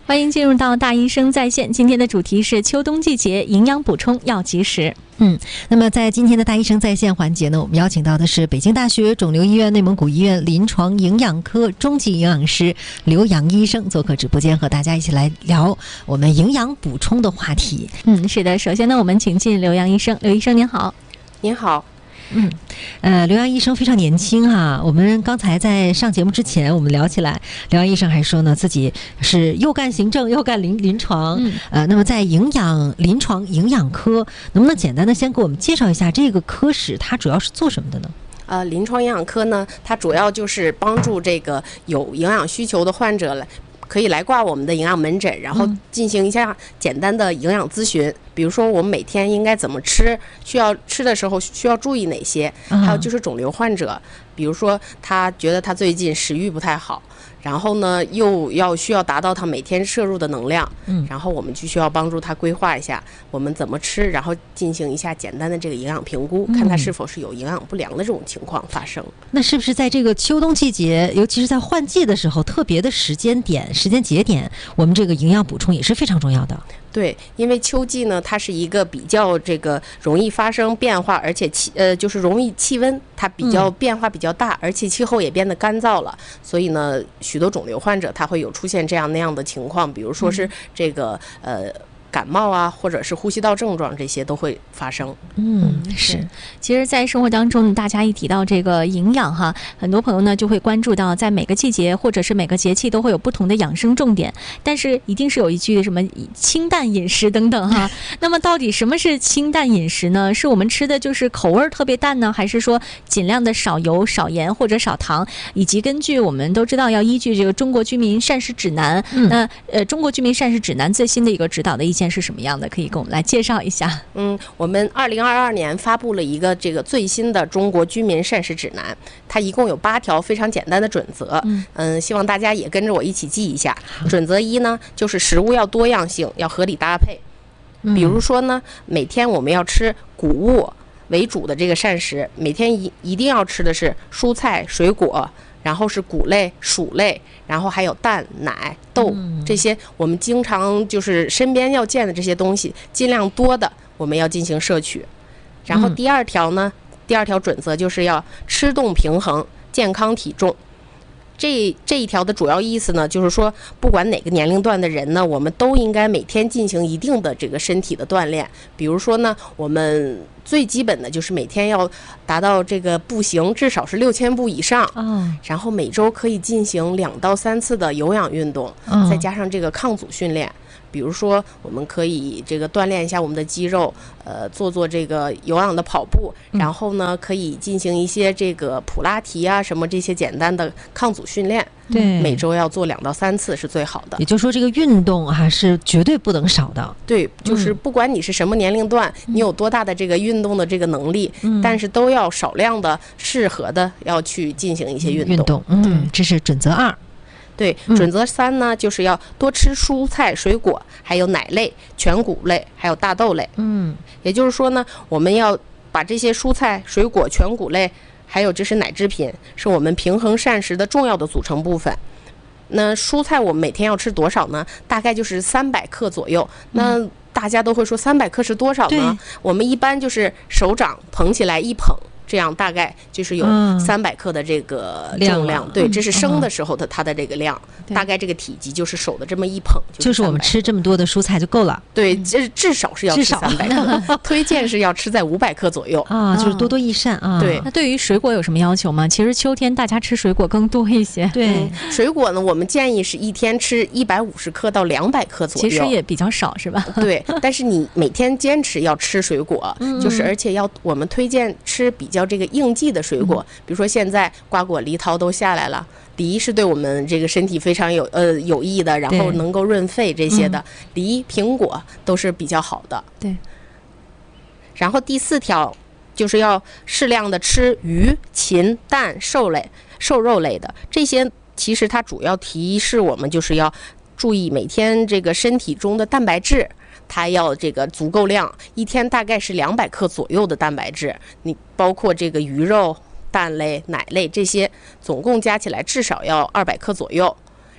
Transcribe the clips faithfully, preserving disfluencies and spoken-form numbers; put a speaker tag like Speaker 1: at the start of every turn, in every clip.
Speaker 1: 欢迎进入到大医生在线，今天的主题是秋冬季节营养补充要及时。
Speaker 2: 嗯，那么在今天的大医生在线环节呢，我们邀请到的是北京大学肿瘤医院内蒙古医院临床营养科中级营养师刘洋医生做客直播间，和大家一起来聊我们营养补充的话题。
Speaker 1: 嗯，是的，首先呢，我们请进刘洋医生。刘医生您好。
Speaker 3: 您好。
Speaker 2: 嗯，呃，刘洋医生非常年轻哈。我们刚才在上节目之前，我们聊起来，刘洋医生还说呢，自己是又干行政又干临临床。嗯，呃，那么在营养临床营养科，能不能简单的先给我们介绍一下这个科室，它主要是做什么的呢？
Speaker 3: 呃，临床营养科呢，它主要就是帮助这个有营养需求的患者来。可以来挂我们的营养门诊，然后进行一下简单的营养咨询，比如说我们每天应该怎么吃，需要吃的时候需要注意哪些，还有就是肿瘤患者，比如说他觉得他最近食欲不太好，然后呢又要需要达到他每天摄入的能量，嗯，然后我们就需要帮助他规划一下我们怎么吃，然后进行一下简单的这个营养评估，看他是否是有营养不良的这种情况发生。
Speaker 2: 那是不是在这个秋冬季节，尤其是在换季的时候，特别的时间点、时间节点，我们这个营养补充也是非常重要的？
Speaker 3: 对，因为秋季呢，它是一个比较这个容易发生变化，而且气呃就是容易气温它比较变化比较大，嗯、而且气候也变得干燥了，所以呢，许多肿瘤患者他会有出现这样那样的情况，比如说是这个、嗯、呃。感冒啊，或者是呼吸道症状，这些都会发生。
Speaker 1: 嗯，是。其实，在生活当中，大家一提到这个营养哈，很多朋友呢就会关注到，在每个季节或者是每个节气都会有不同的养生重点，但是一定是有一句什么清淡饮食等等哈。那么，到底什么是清淡饮食呢？是我们吃的就是口味特别淡呢，还是说尽量的少油、少盐或者少糖？以及根据我们都知道要依据这个中国居民膳食指南，嗯、那呃中国居民膳食指南最新的一个指导的意见是什么样的？可以给我们来介绍一下。
Speaker 3: 嗯，我们二零二二年发布了一个这个最新的中国居民膳食指南，它一共有八条非常简单的准则。嗯, 嗯，希望大家也跟着我一起记一下。准则一呢，就是食物要多样性，要合理搭配。比如说呢，每天我们要吃谷物为主的这个膳食，每天一一定要吃的是蔬菜、水果。然后是谷类、薯类，然后还有蛋、奶、豆，这些我们经常就是身边要见的这些东西，尽量多的我们要进行摄取。然后第二条呢，第二条准则就是要吃动平衡，健康体重。这这一条的主要意思呢，就是说，不管哪个年龄段的人呢，我们都应该每天进行一定的这个身体的锻炼。比如说呢，我们最基本的就是每天要达到这个步行至少是六千步以上，哦，然后每周可以进行两到三次的有氧运动，哦，再加上这个抗阻训练。比如说，我们可以这个锻炼一下我们的肌肉，呃，做做这个有氧的跑步，然后呢，可以进行一些这个普拉提啊，什么这些简单的抗阻训练。对，每周要做两到三次是最好的。
Speaker 2: 也就是说，这个运动啊是绝对不能少的。
Speaker 3: 对，就是不管你是什么年龄段，嗯、你有多大的这个运动的这个能力，嗯、但是都要少量的、适合的要去进行一些运动。
Speaker 2: 运动，嗯，这是准则二。
Speaker 3: 对，准则三呢，就是要多吃蔬菜、水果，还有奶类、全谷类，还有大豆类。嗯，也就是说呢，我们要把这些蔬菜、水果、全谷类，还有这是奶制品，是我们平衡膳食的重要的组成部分。那蔬菜我们每天要吃多少呢？大概就是三百克左右。那大家都会说三百克是多少呢？我们一般就是手掌捧起来一捧。这样大概就是有三百克的这个重量，嗯、对，这是生的时候的它的这个量，嗯、大概这个体积就是手的这么一捧，
Speaker 2: 就是，就是我们吃这么多的蔬菜就够了。
Speaker 3: 对，这至少是要吃三百克，推荐是要吃在五百克左右
Speaker 2: 啊，就是多多益善啊。
Speaker 3: 对，
Speaker 1: 那对于水果有什么要求吗？其实秋天大家吃水果更多一些。
Speaker 3: 对，嗯、水果呢，我们建议是一天吃一百五十克到两百克左右，
Speaker 1: 其实也比较少，是吧？
Speaker 3: 对，但是你每天坚持要吃水果，嗯、就是而且要我们推荐吃比较这个应季的水果，比如说现在瓜果梨桃都下来了，梨是对我们这个身体非常有呃有益的，然后能够润肺这些的，嗯、梨、苹果都是比较好的。
Speaker 1: 对。
Speaker 3: 然后第四条就是要适量的吃鱼、禽、蛋、兽类、瘦肉类的这些，其实它主要提示我们就是要注意每天这个身体中的蛋白质。它要这个足够量，一天大概是两百克左右的蛋白质，你包括这个鱼肉、蛋类、奶类这些，总共加起来至少要二百克左右。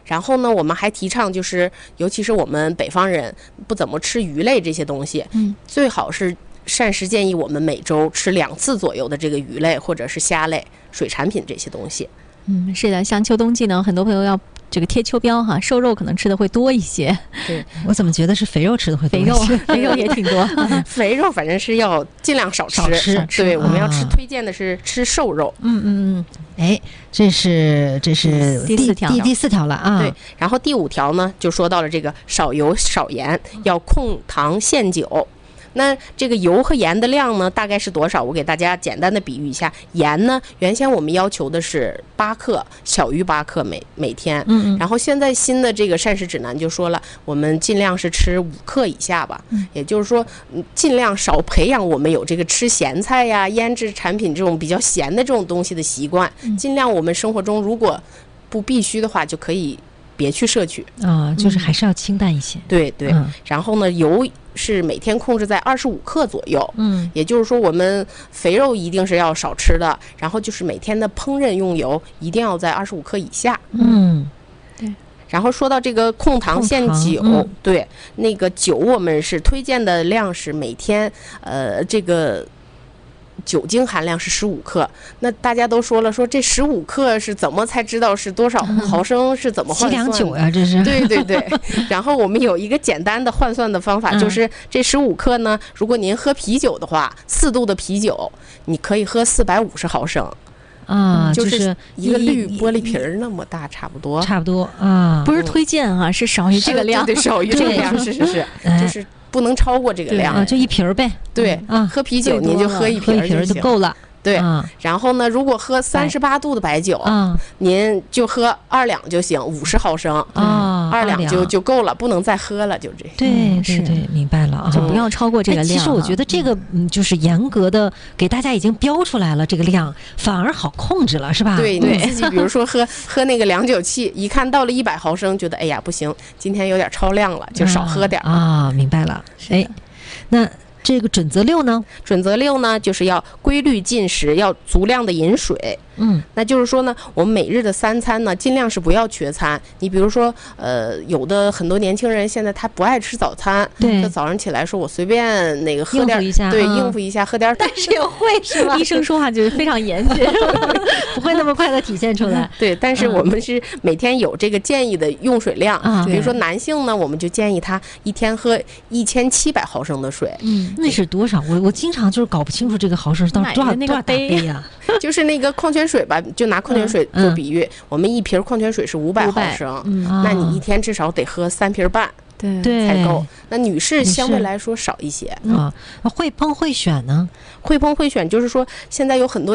Speaker 3: 然后呢，我们还提倡就是，尤其是我们北方人不怎么吃鱼类这些东西，嗯，最好是膳食建议我们每周吃两次左右的这个鱼类或者是虾类、水产品这些东西。
Speaker 1: 嗯，是的，像秋冬季呢，很多朋友要这个贴秋膘哈，瘦肉可能吃的会多一些。
Speaker 3: 对，
Speaker 2: 我怎么觉得是肥肉吃的会多一些？
Speaker 1: 肥肉，肥肉也挺多。
Speaker 3: 肥肉反正是要尽量少吃。
Speaker 2: 少吃。
Speaker 3: 对，我们要吃，推荐的是吃瘦肉。
Speaker 2: 嗯嗯嗯。哎，这是这是
Speaker 1: 第四条，
Speaker 2: 第第四条了啊。
Speaker 3: 对，然后第五条呢，就说到了这个少油少盐，要控糖限酒。那这个油和盐的量呢，大概是多少？我给大家简单的比喻一下。盐呢，原先我们要求的是八克，小于八克每每天。嗯嗯。然后现在新的这个膳食指南就说了，我们尽量是吃五克以下吧。嗯。也就是说，尽量少培养我们有这个吃咸菜呀、腌制产品这种比较咸的这种东西的习惯。嗯。尽量我们生活中如果不必须的话，就可以别去摄取
Speaker 2: 啊，就是还是要清淡一些。
Speaker 3: 嗯、对对、嗯。然后呢，油是每天控制在二十五克左右，嗯，也就是说我们肥肉一定是要少吃的，然后就是每天的烹饪用油一定要在二十五克以下，
Speaker 2: 嗯，
Speaker 1: 对。
Speaker 3: 然后说到这个控糖限酒，嗯、对，那个酒我们是推荐的量是每天呃这个。酒精含量是十五克，那大家都说了，说这十五克是怎么才知道是多少毫升，是怎么换算的？
Speaker 2: 计量酒呀，这是。
Speaker 3: 对对对。然后我们有一个简单的换算的方法，就是这十五克呢，如果您喝啤酒的话，四度的啤酒，你可以喝四百五十毫升。
Speaker 2: 啊，
Speaker 3: 就是一个绿玻璃瓶儿那么大，差不多，
Speaker 2: 差不多啊，
Speaker 1: 不是推荐哈，是少于这个量，
Speaker 3: 对，少于这个量，是是是，就是不能超过这个量，
Speaker 2: 就一瓶儿呗。
Speaker 3: 对啊，喝啤酒您就喝一瓶
Speaker 2: 儿就够了。
Speaker 3: 对，然后呢，如果喝三十八度的白酒，您就喝二两就行，五十毫升啊，二两就就够了，不能再喝了，就这。
Speaker 2: 对对对，明白了啊，
Speaker 1: 就不要超过这个量。
Speaker 2: 其实我觉得这个嗯，就是严格的给大家已经标出来了，这个量反而好控制了，是吧？
Speaker 3: 对，你自己比如说喝喝那个量酒器，一看到了一百毫升，觉得哎呀不行，今天有点超量了，就少喝点
Speaker 2: 啊。明白了，哎，那。这个准则六呢？
Speaker 3: 准则六呢，就是要规律进食，要足量的饮水。嗯，那就是说呢，我们每日的三餐呢，尽量是不要缺餐。你比如说，呃，有的很多年轻人现在他不爱吃早餐，
Speaker 2: 对，
Speaker 3: 他早上起来说我随便那个喝点，
Speaker 2: 应付一下，
Speaker 3: 对，
Speaker 2: 嗯、
Speaker 3: 应付一下，喝点，
Speaker 2: 但是也会是吧？
Speaker 1: 医生说话就是非常严谨，
Speaker 2: 不会那么快的体现出来。
Speaker 3: 对，但是我们是每天有这个建议的用水量。嗯、比如说男性呢，我们就建议他一天喝一千七百毫升的水。
Speaker 2: 嗯，那是多少？我我经常就是搞不清楚这个毫升到多少多少大杯呀？
Speaker 3: 就是那个矿泉水吧，就拿矿泉水做比喻，嗯、我们一瓶矿泉水是五百毫升，嗯、那你一天至少得喝三瓶半，
Speaker 1: 对，
Speaker 3: 才够。那女士相对来说少一些
Speaker 2: 啊。会烹会选呢？
Speaker 3: 会烹会选就是说，现在有很多。